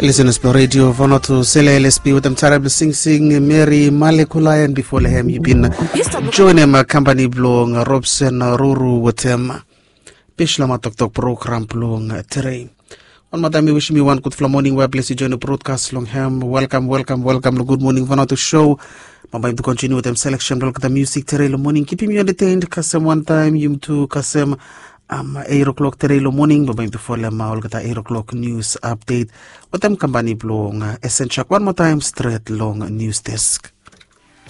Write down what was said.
Listeners to Radio Vonoto Sele LSP with them terrible sing Mary Malekula, and before him you've been joining my company blong Robson Ruru with him Pishlama Tok program blong Terrain. On Madame, we wish me one good morning. Where bless you join the broadcast long ham. Welcome. Good morning Vonoto show. Mabay to continue with them selection look at the music Terrain morning. Keeping you entertained Kasem one time, you to Kasem 8 o'clock today morning, babay to follow all the 8 o'clock news update. What them company blong essential one more time straight long news desk.